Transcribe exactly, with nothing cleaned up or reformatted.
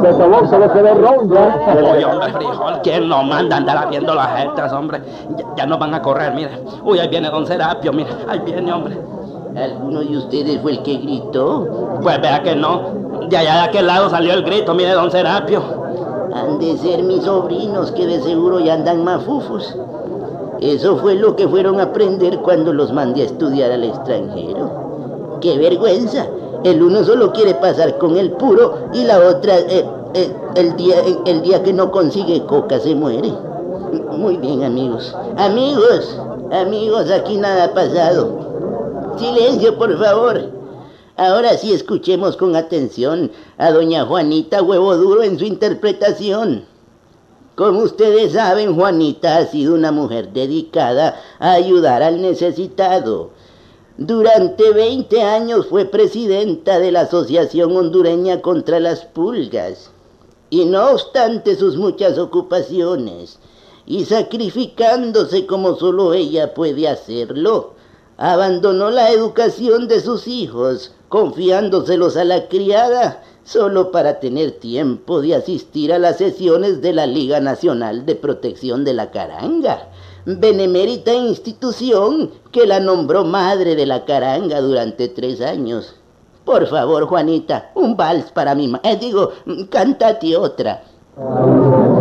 Se acabó, solo quedó ron ya. Oye, hombre, frijol, ¿quién no manda a andar haciendo las gestas, hombre? Ya, ya nos van a correr, mire. Uy, ahí viene don Serapio, mire. Ahí viene, hombre. ¿Alguno de ustedes fue el que gritó? Pues vea que no. De allá de aquel lado salió el grito, mire, don Serapio. Han de ser mis sobrinos, que de seguro ya andan mafufos. Eso fue lo que fueron a aprender cuando los mandé a estudiar al extranjero. ¡Qué vergüenza! El uno solo quiere pasar con el puro y la otra, eh, eh, el, día, el día que no consigue coca se muere. Muy bien, amigos. Amigos, amigos, aquí nada ha pasado. Silencio, por favor. Ahora sí escuchemos con atención a doña Juanita Huevo Duro en su interpretación. Como ustedes saben, Juanita ha sido una mujer dedicada a ayudar al necesitado. Durante veinte años fue presidenta de la Asociación Hondureña contra las Pulgas. Y no obstante sus muchas ocupaciones, y sacrificándose como solo ella puede hacerlo, abandonó la educación de sus hijos, confiándoselos a la criada, solo para tener tiempo de asistir a las sesiones de la Liga Nacional de Protección de la Caranga, benemérita institución que la nombró madre de la caranga durante tres años. Por favor, Juanita, un vals para mi ma... Eh, digo, cántate otra.